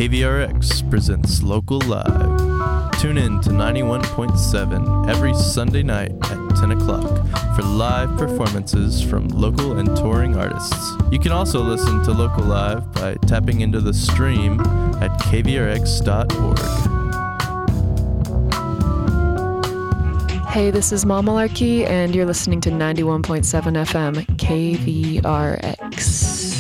KVRX presents Local Live. Tune in to 91.7 every Sunday night at 10 o'clock for live performances from local and touring artists. You can also listen to Local Live by tapping into the stream at kvrx.org. Hey, this is Mama Malarkey, and you're listening to 91.7 FM KVRX.